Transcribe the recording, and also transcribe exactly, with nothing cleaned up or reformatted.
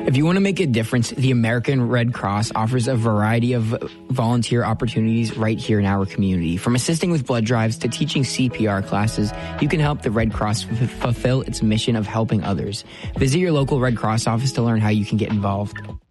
If you want to make a difference, the American Red Cross offers a variety of volunteer opportunities right here in our community. From assisting with blood drives to teaching C P R classes, you can help the Red Cross f- fulfill its mission of helping others. Visit your local Red Cross office to learn how you can get involved.